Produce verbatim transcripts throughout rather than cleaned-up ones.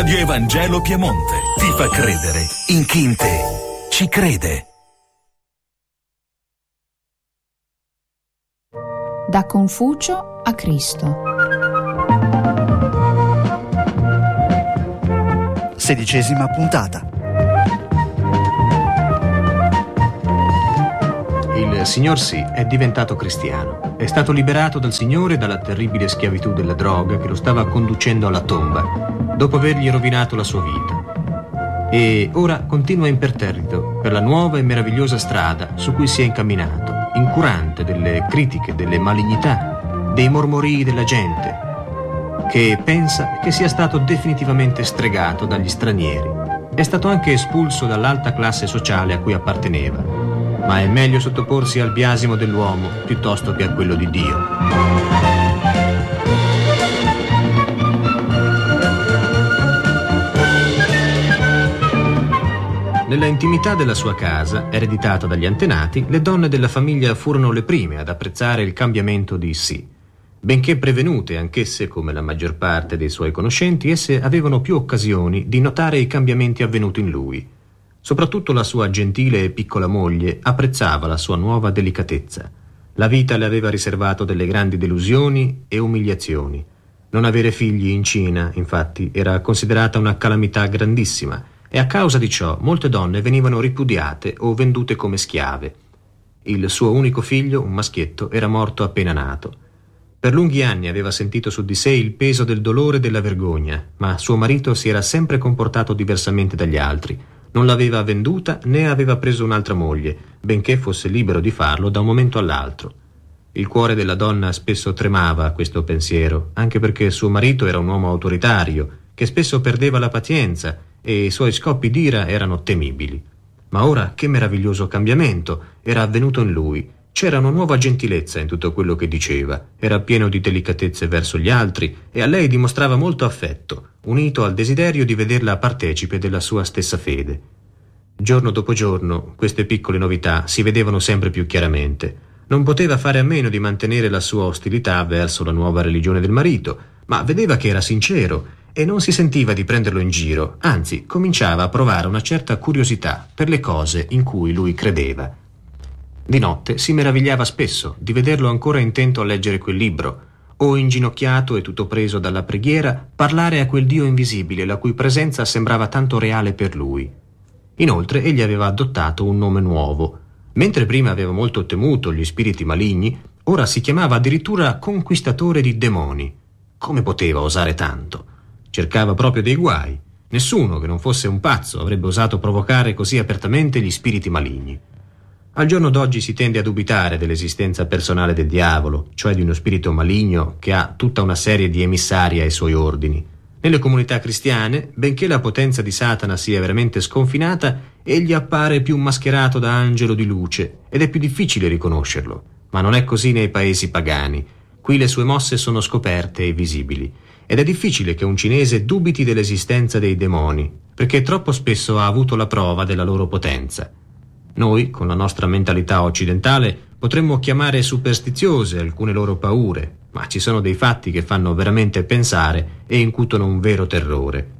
Radio Evangelo Piemonte ti fa credere in chi in te ci crede. Da Confucio a Cristo. Sedicesima puntata. Il signor Sì è diventato cristiano. È stato liberato dal Signore dalla terribile schiavitù della droga che lo stava conducendo alla tomba, dopo avergli rovinato la sua vita. E ora continua imperterrito per la nuova e meravigliosa strada su cui si è incamminato, incurante delle critiche, delle malignità, dei mormorii della gente, che pensa che sia stato definitivamente stregato dagli stranieri. È stato anche espulso dall'alta classe sociale a cui apparteneva, ma è meglio sottoporsi al biasimo dell'uomo piuttosto che a quello di Dio. Nella intimità della sua casa, ereditata dagli antenati, le donne della famiglia furono le prime ad apprezzare il cambiamento di Sì. Benché prevenute anch'esse come la maggior parte dei suoi conoscenti, esse avevano più occasioni di notare i cambiamenti avvenuti in lui. Soprattutto la sua gentile e piccola moglie apprezzava la sua nuova delicatezza. La vita le aveva riservato delle grandi delusioni e umiliazioni. Non avere figli in Cina, infatti, era considerata una calamità grandissima, e a causa di ciò molte donne venivano ripudiate o vendute come schiave. Il suo unico figlio, un maschietto, era morto appena nato. Per lunghi anni aveva sentito su di sé il peso del dolore e della vergogna, ma suo marito si era sempre comportato diversamente dagli altri. Non l'aveva venduta né aveva preso un'altra moglie, benché fosse libero di farlo da un momento all'altro. Il cuore della donna spesso tremava a questo pensiero, anche perché suo marito era un uomo autoritario, che spesso perdeva la pazienza e i suoi scoppi d'ira erano temibili. Ma ora che meraviglioso cambiamento era avvenuto in lui! C'era una nuova gentilezza in tutto quello che diceva, era pieno di delicatezze verso gli altri e a lei dimostrava molto affetto, unito al desiderio di vederla partecipe della sua stessa fede. Giorno dopo giorno queste piccole novità si vedevano sempre più chiaramente. Non poteva fare a meno di mantenere la sua ostilità verso la nuova religione del marito, ma vedeva che era sincero e non si sentiva di prenderlo in giro, anzi cominciava a provare una certa curiosità per le cose in cui lui credeva. Di notte si meravigliava spesso di vederlo ancora intento a leggere quel libro, o inginocchiato e tutto preso dalla preghiera parlare a quel Dio invisibile la cui presenza sembrava tanto reale per lui. Inoltre egli aveva adottato un nome nuovo. Mentre prima aveva molto temuto gli spiriti maligni, ora si chiamava addirittura conquistatore di demoni. Come poteva osare tanto? Cercava proprio dei guai. Nessuno che non fosse un pazzo avrebbe osato provocare così apertamente gli spiriti maligni. Al giorno d'oggi si tende a dubitare dell'esistenza personale del diavolo, cioè di uno spirito maligno che ha tutta una serie di emissari ai suoi ordini. Nelle comunità cristiane, benché la potenza di Satana sia veramente sconfinata, egli appare più mascherato da angelo di luce ed è più difficile riconoscerlo. Ma non è così nei paesi pagani. Qui le sue mosse sono scoperte e visibili. Ed è difficile che un cinese dubiti dell'esistenza dei demoni, perché troppo spesso ha avuto la prova della loro potenza. Noi, con la nostra mentalità occidentale, potremmo chiamare superstiziose alcune loro paure, ma ci sono dei fatti che fanno veramente pensare e incutono un vero terrore.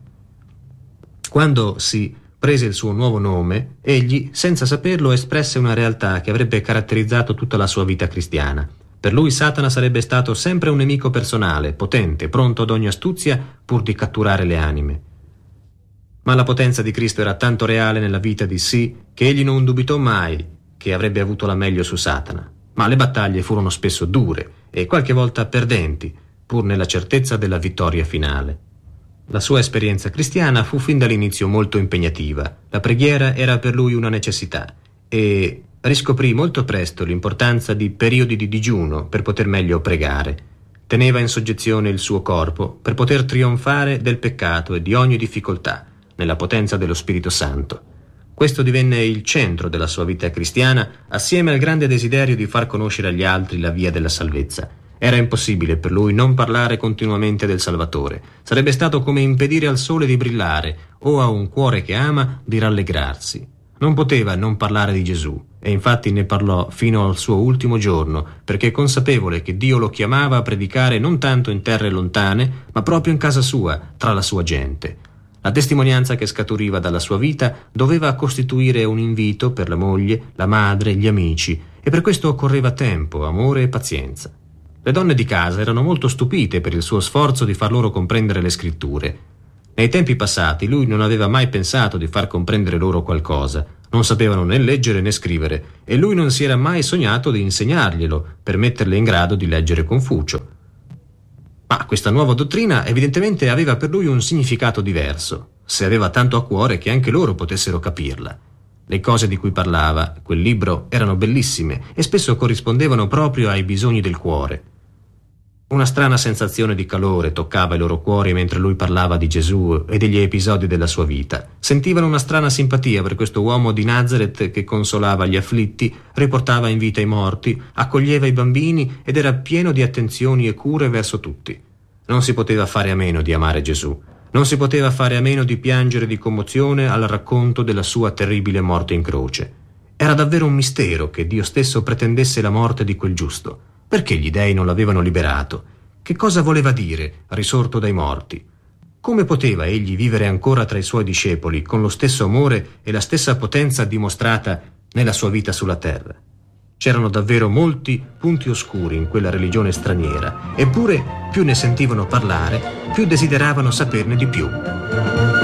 Quando si prese il suo nuovo nome, egli, senza saperlo, espresse una realtà che avrebbe caratterizzato tutta la sua vita cristiana. Per lui Satana sarebbe stato sempre un nemico personale, potente, pronto ad ogni astuzia pur di catturare le anime. Ma la potenza di Cristo era tanto reale nella vita di Sì che egli non dubitò mai che avrebbe avuto la meglio su Satana. Ma le battaglie furono spesso dure e qualche volta perdenti, pur nella certezza della vittoria finale. La sua esperienza cristiana fu fin dall'inizio molto impegnativa. La preghiera era per lui una necessità e riscoprì molto presto l'importanza di periodi di digiuno per poter meglio pregare. Teneva in soggezione il suo corpo per poter trionfare del peccato e di ogni difficoltà nella potenza dello Spirito Santo. Questo divenne il centro della sua vita cristiana, assieme al grande desiderio di far conoscere agli altri la via della salvezza. Era impossibile per lui non parlare continuamente del Salvatore. Sarebbe stato come impedire al sole di brillare o a un cuore che ama di rallegrarsi. Non poteva non parlare di Gesù, e infatti ne parlò fino al suo ultimo giorno, perché consapevole che Dio lo chiamava a predicare non tanto in terre lontane, ma proprio in casa sua, tra la sua gente. La testimonianza che scaturiva dalla sua vita doveva costituire un invito per la moglie, la madre, gli amici, e per questo occorreva tempo, amore e pazienza. Le donne di casa erano molto stupite per il suo sforzo di far loro comprendere le scritture. Nei tempi passati lui non aveva mai pensato di far comprendere loro qualcosa. Non sapevano né leggere né scrivere, e lui non si era mai sognato di insegnarglielo per metterle in grado di leggere Confucio. Ma questa nuova dottrina evidentemente aveva per lui un significato diverso, se aveva tanto a cuore che anche loro potessero capirla. Le cose di cui parlava, quel libro, erano bellissime e spesso corrispondevano proprio ai bisogni del cuore. Una strana sensazione di calore toccava i loro cuori mentre lui parlava di Gesù e degli episodi della sua vita. Sentivano una strana simpatia per questo uomo di Nazareth che consolava gli afflitti, riportava in vita i morti, accoglieva i bambini ed era pieno di attenzioni e cure verso tutti. Non si poteva fare a meno di amare Gesù. Non si poteva fare a meno di piangere di commozione al racconto della sua terribile morte in croce. Era davvero un mistero che Dio stesso pretendesse la morte di quel giusto. Perché gli dei non l'avevano liberato? Che cosa voleva dire, risorto dai morti? Come poteva egli vivere ancora tra i suoi discepoli con lo stesso amore e la stessa potenza dimostrata nella sua vita sulla terra? C'erano davvero molti punti oscuri in quella religione straniera, eppure più ne sentivano parlare, più desideravano saperne di più.